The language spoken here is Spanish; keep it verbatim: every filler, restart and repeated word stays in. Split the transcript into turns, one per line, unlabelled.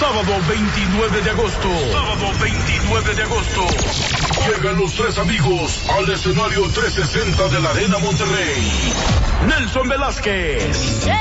Sábado veintinueve de agosto. Sábado veintinueve de agosto. Llegan los tres amigos al escenario trescientos sesenta de la Arena Monterrey. Nelson Velázquez.